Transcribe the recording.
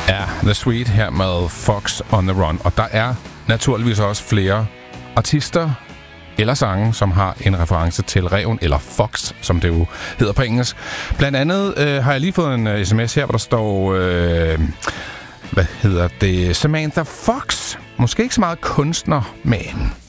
Ja, The Sweet her med Fox on the Run. Og der er naturligvis også flere artister eller sange, som har en reference til ræven, eller Fox, som det jo hedder på engelsk. Blandt andet har jeg lige fået en sms her, hvor der står, Samantha Fox. Måske ikke så meget kunstner, men